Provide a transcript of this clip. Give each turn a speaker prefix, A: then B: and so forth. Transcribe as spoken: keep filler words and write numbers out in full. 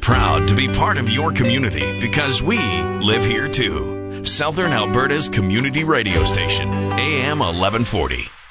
A: Proud to be part of your community because we live here too. Southern Alberta's community radio station, A M eleven forty.